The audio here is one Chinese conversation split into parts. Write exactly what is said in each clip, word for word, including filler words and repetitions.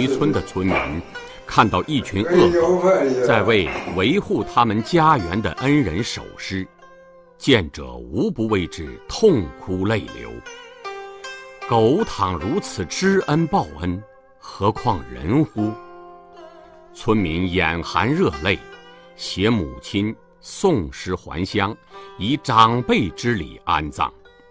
回村的村民看到一群恶狗在为维护他们家园的恩人守尸，见者无不为之痛哭泪流。狗倘如此知恩报恩，何况人乎？村民眼含热泪，携母亲送尸还乡，以长辈之礼安葬。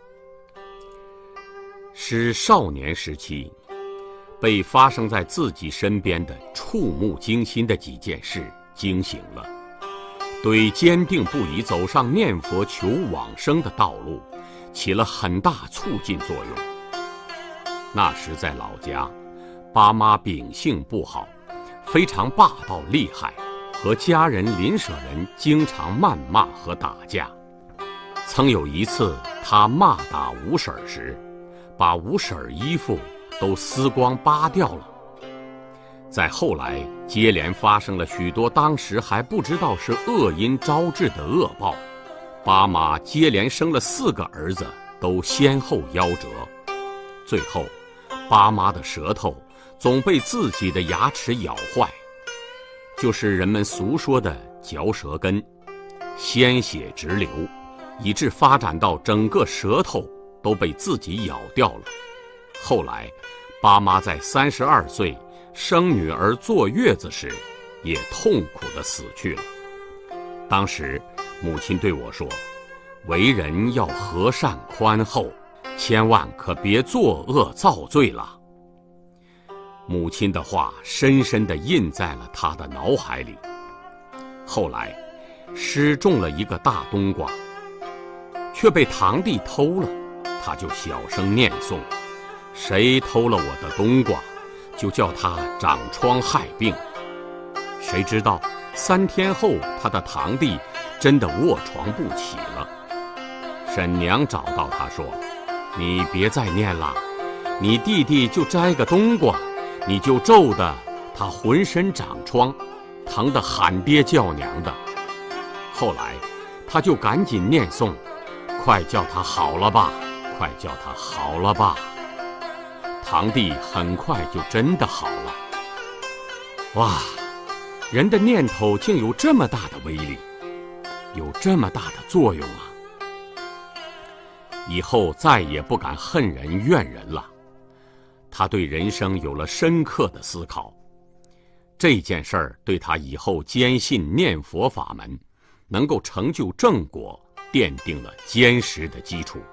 使少年时期被发生在自己身边的触目惊心的几件事惊醒了，对坚定不移走上念佛求往生的道路起了很大促进作用。那时在老家，爸妈秉性不好，非常霸道厉害，和家人邻舍人经常谩骂和打架。曾有一次他骂打吴婶时，把吴婶衣服都撕光扒掉了。再后来接连发生了许多当时还不知道是恶因招致的恶报，爸妈接连生了四个儿子都先后夭折，最后爸妈的舌头总被自己的牙齿咬坏，就是人们俗说的嚼舌根，鲜血直流，以致发展到整个舌头都被自己咬掉了。后来爸妈在三十二岁生女儿坐月子时也痛苦地死去了。当时母亲对我说，为人要和善宽厚，千万可别作恶造罪了。母亲的话深深地印在了他的脑海里。后来失种了一个大冬瓜，却被堂弟偷了，他就小声念诵，谁偷了我的冬瓜，就叫他长疮害病。谁知道三天后他的堂弟真的卧床不起了。婶娘找到他说，你别再念了，你弟弟就摘个冬瓜，你就咒得他浑身长疮，疼得喊爹叫娘的。后来他就赶紧念诵，快叫他好了吧，快叫他好了吧。堂弟很快就真的好了。哇，人的念头竟有这么大的威力，有这么大的作用啊！以后再也不敢恨人怨人了。他对人生有了深刻的思考，这件事儿对他以后坚信念佛法门能够成就正果奠定了坚实的基础。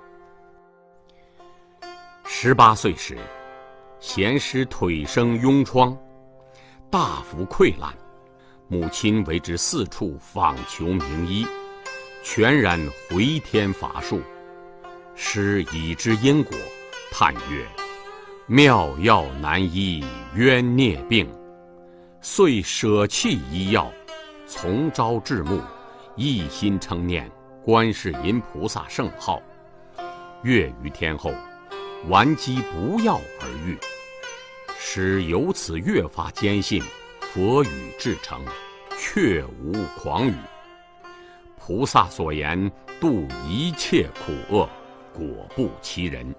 十八岁时，贤师腿生痈疮，大幅溃烂，母亲为之四处访求名医，全然回天乏术。师已知因果，叹曰，妙药难医冤孽病，遂舍弃医药，从朝至暮，一心称念观世音菩萨圣号。月余天后，顽疾不药而愈。使由此越发坚信佛语至诚，确无诳语。菩萨所言度一切苦厄，果不其人。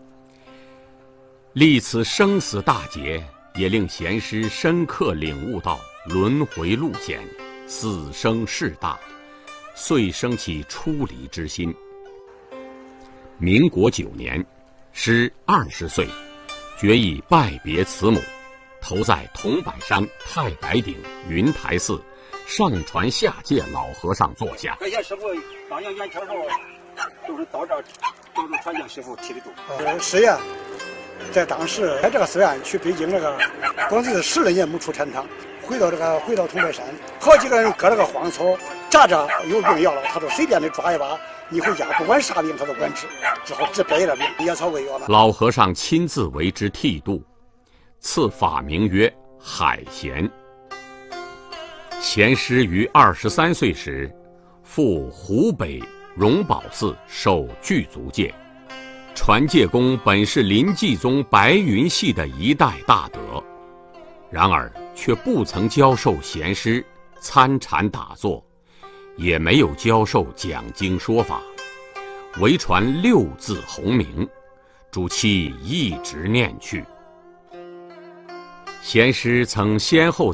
历此生死大劫，也令贤师深刻领悟到轮回路险，死生事大，遂生起出离之心。民国九年，师二十岁，决意拜别慈母，投在桐柏山太白顶云台寺上传下界老和尚座下。 快见师傅当阳眼前后，都是到这儿，都是传见师傅提的度。 呃，是呀，在当时在这个寺院去北京这个，光是十来年没出禅堂，回到这个回到桐柏山，好几个人割了个荒草，扎着有病要了，他都随便的抓一把。你回家不管啥病他都管治，只好治别的病，野草为药了。 老和尚亲自为之剃度，赐法名曰海贤。贤师于二十三岁时，赴湖北荣宝寺受具足戒。传戒公本是临济宗白云系的一代大德，然而却不曾教授贤师参禅打坐，也没有教授讲经说法，唯传六字洪名，主其一直念去。 贤师曾先后